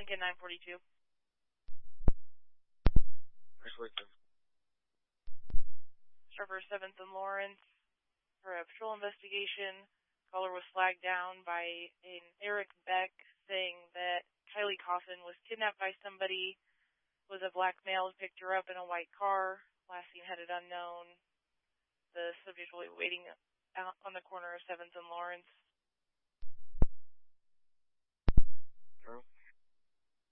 Lincoln 942. Trevor 7th and Lawrence for a patrol investigation. Caller was flagged down by an Eric Beck saying that Kylie Coffin was kidnapped by somebody, was a black male, picked her up in a white car, last seen headed unknown. The subject will be waiting out on the corner of 7th and Lawrence.